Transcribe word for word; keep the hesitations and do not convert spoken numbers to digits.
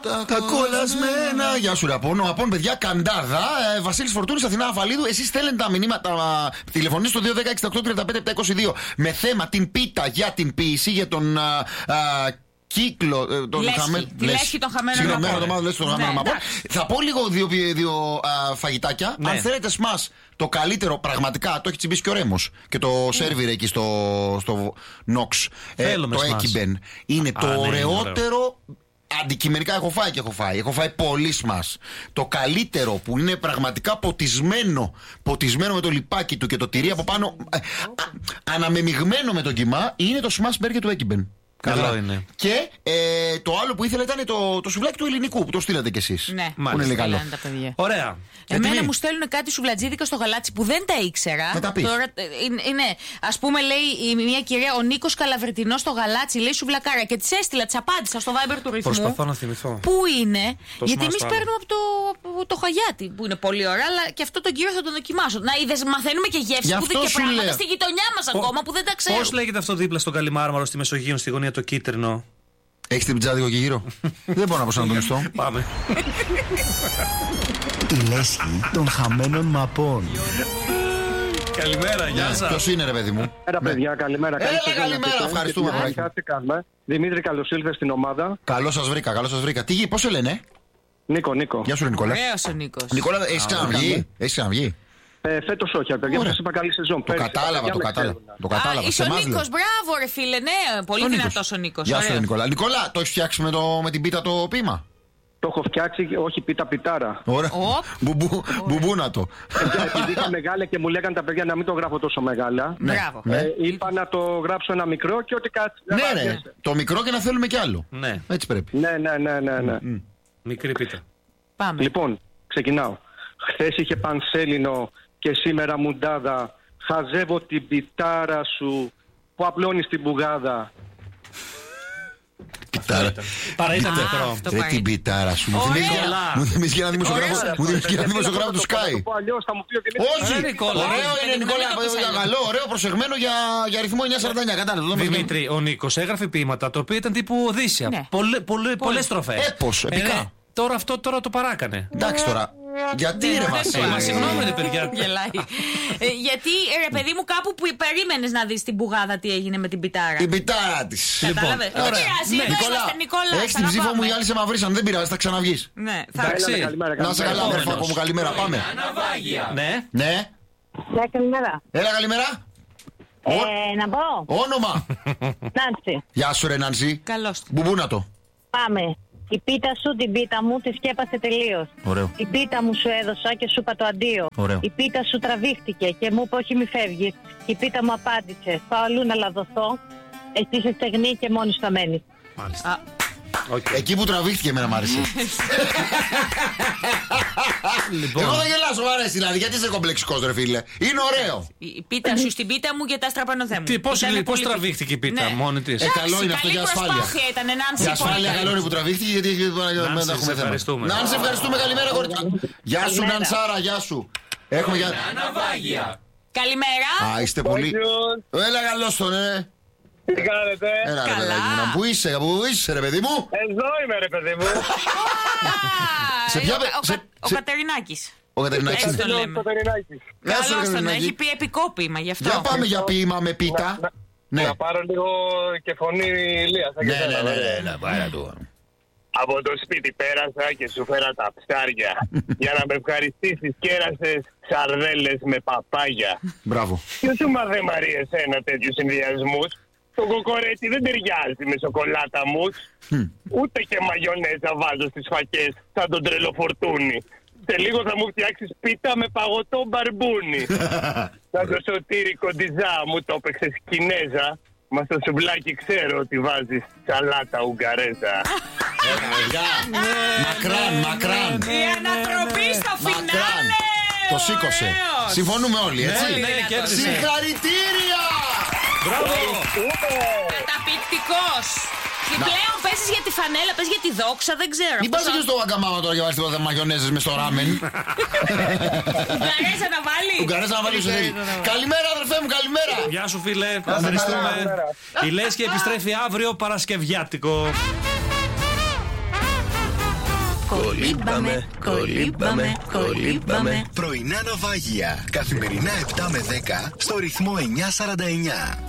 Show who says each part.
Speaker 1: τα κολλασμένα. Γεια σου, Ραπών. Ο Απών, παιδιά, Καντάδα. Ε, Βασίλης Φορτούνης, Αθηνά Αφαλίδου. Εσείς στέλνετε τα μηνύματα. Τηλεφωνήστε στο δύο δέκα εξήντα οκτώ τριάντα πέντε επτακόσια είκοσι δύο με θέμα την πίτα για την ποίηση, για τον. Α, α, κύκλο. Τον
Speaker 2: Λέσχη,
Speaker 1: χαμε...
Speaker 2: τη λέσχη των χαμένων
Speaker 1: μαπών.
Speaker 2: Ναι,
Speaker 1: θα πω λίγο δύο, δύο α, φαγητάκια. Ναι. Αν θέλετε σμάς το καλύτερο, πραγματικά το έχει τσιμπήσει και ο Ρέμος και το mm. σερβιρ εκεί στο, στο Nox. Ε, το Ekiben. Είναι Α, το ναι, ωραιότερο. Αντικειμενικά έχω φάει και έχω φάει. Έχω φάει πολύ σμάς. Το καλύτερο που είναι πραγματικά ποτισμένο, ποτισμένο με το λιπάκι του και το τυρί από πάνω, α, α, αναμεμειγμένο με το κιμά, είναι το smash burger του Ekiben.
Speaker 3: Καλό είναι.
Speaker 1: Και ε, το άλλο που ήθελα ήταν το, το σουβλάκι του ελληνικού που το στείλατε κι εσείς.
Speaker 2: Ναι,
Speaker 1: που είναι καλό.
Speaker 3: Ωραία.
Speaker 2: Εμένα μου στέλνουν κάτι σουβλατζίδικα στο γαλάτσι που δεν τα ήξερα.
Speaker 1: Να τα πεις.
Speaker 2: Τώρα, είναι, είναι, ας πούμε, λέει η, μια κυρία, ο Νίκος Καλαβρετινός στο γαλάτσι, λέει σουβλακάρα. Και της έστειλα, της απάντησα στο Viber του ρυθμού.
Speaker 3: Προσπαθώ να θυμηθώ.
Speaker 2: Πού είναι, το γιατί εμείς παίρνουμε από το, από το Χαγιάτι, που είναι πολύ ωραία, αλλά και αυτό τον κύριο θα τον δοκιμάσω. Να είδες, μαθαίνουμε και γεύσεις που δεν και πράγματα λέω. Στη γειτονιά μας ακόμα που δεν τα ξέρουμε.
Speaker 3: Πώς λέγεται αυτό δίπλα στον Καλιμάρμαρο στη Μεσογείο, στη γωνία το κίτρινο?
Speaker 1: Έχεις την πιτζάδικο και γύρω? Δεν μπορώ να προσανατολιστώ.
Speaker 3: Πάμε.
Speaker 4: Η λέσχη των χαμένων μαπών.
Speaker 3: Καλημέρα, γεια σας.
Speaker 1: Ποιος είναι, ρε παιδί μου?
Speaker 5: Έλα, παιδιά, καλημέρα.
Speaker 1: Έλα, καλημέρα, ευχαριστούμε.
Speaker 5: Τι κάνουμε? Δημήτρη, καλώς ήλθες στην ομάδα.
Speaker 1: Καλώς σας βρήκα, καλώς σας βρήκα. Τι γη, πώς σε λένε?
Speaker 5: Νίκο, Νίκο.
Speaker 1: Γεια σου, ρε Νικόλα.
Speaker 2: Ωραίος ο Νίκος.
Speaker 1: Νικόλα, έχεις ξαναβγεί? Έχεις ξαναβγεί?
Speaker 5: Ε, φέτος όχι, παιδιά, σας είπα καλή σεζόν.
Speaker 1: Το κατάλαβα, το κατάλαβα. Το κατάλαβα.
Speaker 2: Είσαι ο Νίκος, μπράβο, ρε φίλε, ναι, πολύ δυνατός ο Νίκος.
Speaker 1: Γεια σου, ρε Νικόλα. Νικόλα, το έχεις φτιάξει με, το, με την πίτα το ποίημα?
Speaker 5: Το έχω φτιάξει, όχι πίτα πιτάρα.
Speaker 1: Ωραία. Μπουμπούνα το.
Speaker 5: Επειδή είχα μεγάλα και μου λέγανε τα παιδιά να μην το γράφω τόσο μεγάλα.
Speaker 2: Μπράβο.
Speaker 5: Είπα να το γράψω ένα μικρό και ό,τι κάτι.
Speaker 1: Ναι, ρε. Το μικρό και να θέλουμε κι άλλο.
Speaker 3: Ναι.
Speaker 1: Έτσι πρέπει.
Speaker 5: Ναι, ναι, ναι, ναι, ναι.
Speaker 3: Μικρή πίτα.
Speaker 2: Πάμε.
Speaker 5: Λοιπόν, ξεκινάω. Χθες είχε πανσέλινο και σήμερα μουντάδα. Χαζεύω την πιτάρα σου που απλώνεις την μπουγάδα.
Speaker 1: Πιτάρα.
Speaker 3: Παρά ήταν μικρό.
Speaker 1: Ρε την πιτάρα σου. Μου θυμίζει και ένα δημοσιογράφο του Sky. Όχι, ωραίο είναι, Νικόλα. Καλό, ωραίο, προσεγμένο για αριθμό εννιακόσια σαράντα εννιά. Κατάλαβα.
Speaker 3: Δημήτρη, ο Νίκος έγραφε ποίηματα τα οποία ήταν τύπου Οδύσσια. Πολλές στροφές.
Speaker 1: Έπος, επικά.
Speaker 3: Τώρα αυτό τώρα το παράκανε.
Speaker 1: Εντάξει τώρα. Γιατί ρε Βασίλη?
Speaker 3: Μα συγγνώμη ρε παιδιά.
Speaker 2: Γελάει. Γιατί ρε παιδί μου κάπου που περίμενες να δεις την μπουγάδα τι έγινε με την πιτάρα.
Speaker 1: Την πιτάρα της.
Speaker 2: Κατάλαβες. Δεν πειράζει, εδώ είμαστε Νικόλα.
Speaker 1: Έχεις την ψήφο μου, οι άλλοι σε μαυρίσαν. Δεν πειράζει, θα ξαναβγείς.
Speaker 2: Ναι,
Speaker 1: να σε καλά, αδερφάκο μου, καλημέρα. Πάμε.
Speaker 3: Ναι.
Speaker 1: Ναι.
Speaker 6: Καλημέρα.
Speaker 1: Έλα, καλημέρα.
Speaker 6: Να πω.
Speaker 1: Όνομα.
Speaker 6: Νάνση.
Speaker 1: Γεια σου ρε Νάνση.
Speaker 2: Καλώς.
Speaker 1: Μπουμπούνα το.
Speaker 6: Πάμε. Η πίτα σου, την πίτα μου, τη σκέπασε τελείως.
Speaker 1: Ωραίο.
Speaker 6: Η πίτα μου σου έδωσα και σου είπα το αντίο.
Speaker 1: Ωραίο.
Speaker 6: Η πίτα σου τραβήχτηκε και μου είπε όχι μη φεύγεις. Η πίτα μου απάντησε, πάω αλλού να λαδωθώ. Εσύ είσαι στεγνή και μόνη θα μένεις.
Speaker 3: Μάλιστα.
Speaker 1: Okay. Εκεί που τραβήχτηκε εμένα μ' άρεσε. Λοιπόν. Εγώ δεν γελάσω, μου αρέσει δηλαδή. Γιατί είσαι κομπλεξικός ρε φίλε? Είναι ωραίο.
Speaker 2: Η πίτα σου στην πίτα μου και τα στραπανοθέ μου.
Speaker 3: Τι, πώς, πώς τραβήχτηκε η πίτα, ναι. Μόνη της?
Speaker 1: Ε, καλό είναι αυτό για ασφάλεια.
Speaker 2: Ήταν,
Speaker 1: για ασφάλεια καλό είναι που τραβήχτηκε, γιατί δεν θα έχουμε θέμα. Νάνση, ευχαριστούμε, καλημέρα κορίτσια. Γεια σου Νανσάρα, γεια σου. Έχουμε για...
Speaker 2: Καλημέρα.
Speaker 1: Α, είστε πολύ... Έλα καλώς τον, ε.
Speaker 5: Τι κάνετε?
Speaker 1: Έλα ρε παιδάκι μου, πού είσαι, πού είσαι ρε παιδί μου?
Speaker 5: Εδώ είμαι ρε παιδί μου.
Speaker 2: Ο Κατερινάκης.
Speaker 1: Ο Κατερινάκης.
Speaker 2: Έτσι το λέμε. Καλώς τον, έχει πει επικόπημα γι' αυτό.
Speaker 1: Για πάμε για ποίημα με πίτα.
Speaker 5: Να πάρω λίγο και φωνή Ηλίας.
Speaker 1: Ναι, ναι, ναι, ναι, πάρα του.
Speaker 5: Από το σπίτι πέρασα και σου φέρα τα ψάρια. Για να με ευχαριστήσεις κέρασες σαρδέλες με παπάγια.
Speaker 1: Μπράβο.
Speaker 5: Ποιος σου μάθε Μαρία εσένα τέτοιους συνδυασμούς? Το κοκορέτσι δεν ταιριάζει με σοκολάτα μου. Ούτε και μαγιονέζα βάζω στις φακές σαν τον τρελοφορτούνι. Σε λίγο θα μου φτιάξεις πίτα με παγωτό μπαρμπούνι. Σαν το Σωτήρι Κοντιζά μου το έπαιξες Κινέζα. Μα στο σουβλάκι ξέρω ότι βάζεις σαλάτα Ουγγαρέζα.
Speaker 1: Μακράν, μακράν.
Speaker 2: Η ανατροπή στο φινάλε.
Speaker 1: Το σήκωσε. Συμφωνούμε όλοι, έτσι? Συγχαρητήρια!
Speaker 3: Μπράβο!
Speaker 2: Καταπληκτικός! Και πλέον παίζεις για τη φανέλα, παίζεις για τη δόξα, δεν ξέρω.
Speaker 1: Μην πας και στο Αγκαμάμα τώρα για να βάλεις μαγιονέζες μες στο ράμεν.
Speaker 2: Ουγγαρέζα να βάλει.
Speaker 1: Ουγγαρέζα να βάλει. Καλημέρα αδερφέ μου, καλημέρα.
Speaker 3: Γεια σου φίλε, ευχαριστούμε. Η Λέσχη επιστρέφει αύριο Παρασκευιάτικο.
Speaker 2: κολύμπαμε, κολύμπαμε, κολύμπαμε.
Speaker 4: Πρωινά ναυάγια. Καθημερινά επτά με δέκα στο ρυθμό εννιά σαράντα εννιά.